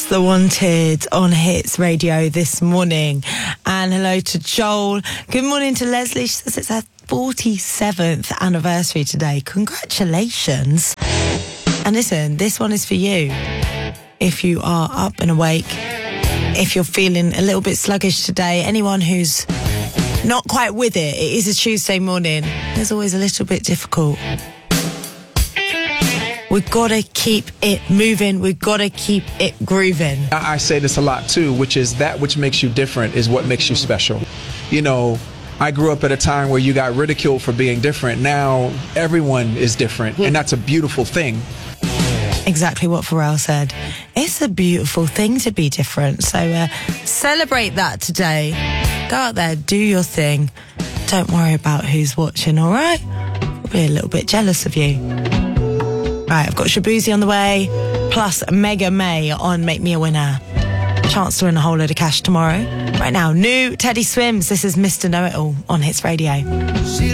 Most the Wanted on Hits Radio this morning. And hello to Joel. Good morning to Leslie. She says it's her 47th anniversary today. Congratulations. And listen, this one is for you. If you are up and awake, if you're feeling a little bit sluggish today, anyone who's not quite with it is a Tuesday morning. It's always a little bit difficult. We've got to keep it moving. We've got to keep it grooving. I say this a lot too, which is that which makes you different is what makes you special. You know, I grew up at a time where you got ridiculed for being different. Now everyone is different, and that's a beautiful thing. Exactly what Pharrell said. It's a beautiful thing to be different. So celebrate that today. Go out there, do your thing. Don't worry about who's watching, all right? I'll be a little bit jealous of you. Right, I've got Shabuzi on the way, plus Mega May on Make Me a Winner. Chance to win a whole load of cash tomorrow. Right now, new Teddy Swims. This is Mr. Know-It-All on Hits Radio.